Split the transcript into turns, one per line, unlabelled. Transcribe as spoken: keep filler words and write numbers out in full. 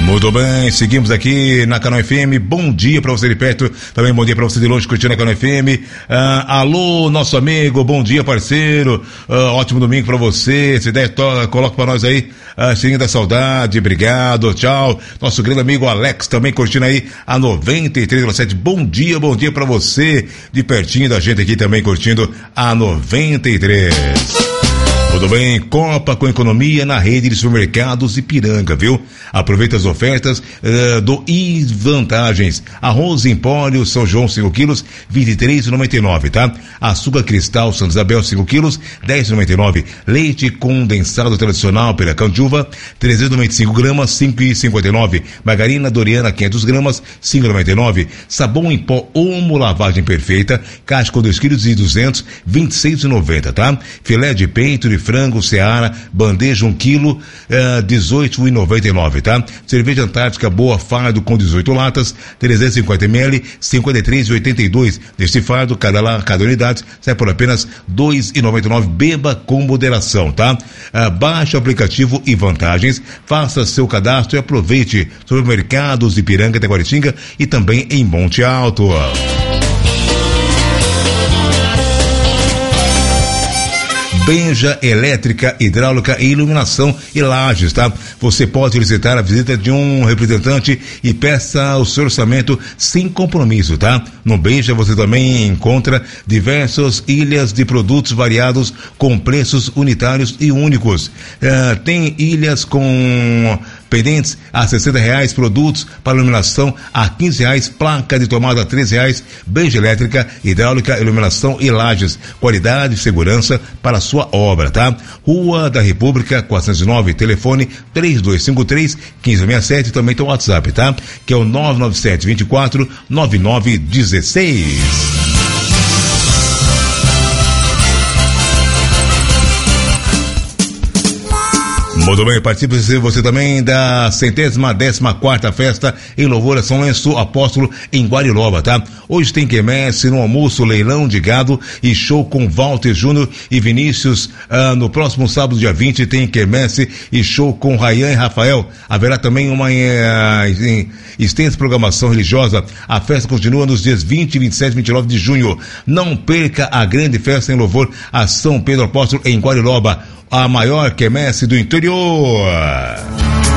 Muito bem, seguimos aqui na Canoa F M. Bom dia para você de perto, também bom dia para você de longe curtindo a Canoa F M. Ah, alô, nosso amigo, bom dia, parceiro. Ah, ótimo domingo para você. Se der, to, coloca para nós aí a Cheirinho da Saudade. Obrigado, tchau. Nosso grande amigo Alex também curtindo aí a noventa e três vírgula sete. Bom dia, bom dia para você de pertinho da gente aqui também curtindo a noventa e três. Tudo bem? Copa com economia na rede de supermercados Ipiranga, viu? Aproveita as ofertas uh, do I Vantagens. Arroz Empório São João cinco quilos, vinte e três reais e noventa e nove centavos, tá? Açúcar Cristal Santa Isabel cinco quilos, dez reais e noventa e nove centavos. Leite condensado tradicional pela Candiuva, trezentos e noventa e cinco gramas, cinco reais e cinquenta e nove centavos. Margarina Doriana quinhentos gramas, cinco reais e noventa e nove centavos. Sabão em pó Omo Lavagem Perfeita, caixa com dois quilos e duzentos, vinte e seis reais e noventa centavos, tá? Filé de peito de frango Seara, bandeja um quilo, uh, dezoito reais e noventa e nove centavos, tá? Cerveja Antártica Boa Fardo com dezoito latas, trezentos e cinquenta mililitros, cinquenta e três reais e oitenta e dois centavos. Neste fardo, cada, lá, cada unidade sai por apenas dois reais e noventa e nove centavos. Beba com moderação, tá? Uh, baixe o aplicativo e Vantagens, faça seu cadastro e aproveite. Supermercados Ipiranga, Taguaritinga e também em Monte Alto. Benja Elétrica, Hidráulica e Iluminação e Lajes, tá? Você pode solicitar a visita de um representante e peça o seu orçamento sem compromisso, tá? No Benja você também encontra diversas ilhas de produtos variados com preços unitários e únicos. Uh, tem ilhas com pendentes a sessenta reais, produtos para iluminação a quinze reais, placa de tomada a treze reais. Benja Elétrica, Hidráulica, Iluminação e Lajes, qualidade e segurança para a sua obra, tá? Rua da República quatrocentos e nove, telefone três dois cinco três, um cinco seis sete, também tem o WhatsApp, tá? Que é o nove nove sete, vinte e quatro, nove nove dezesseis. Muito bem, participe você também da centésima décima quarta festa em louvor a São Lourenço Apóstolo em Guariloba, tá? Hoje tem quermesse no almoço, leilão de gado e show com Walter Júnior e Vinícius. Ah, no próximo sábado, dia vinte, tem quermesse e show com Rayan e Rafael. Haverá também uma eh, extensa programação religiosa. A festa continua nos dias vinte, vinte e sete e vinte e nove de junho. Não perca a grande festa em louvor a São Pedro Apóstolo em Guariloba, a maior quermesse do interior.